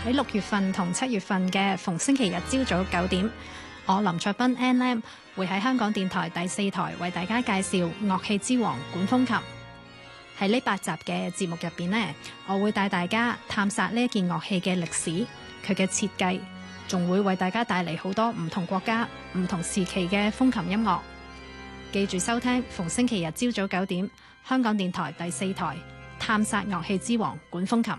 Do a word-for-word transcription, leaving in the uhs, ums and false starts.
喺六月份同七月份嘅逢星期日朝早九點，我林卓斌 N M 會喺香港電台第四台為大家介紹樂器之王管風琴。喺呢八集嘅節目入邊呢，我會帶大家探索呢一件樂器嘅歷史，佢嘅設計，仲會為大家帶嚟好多唔同國家、唔同時期嘅風琴音樂。記住收聽逢星期日朝早九點，香港電台第四台探索樂器之王管風琴。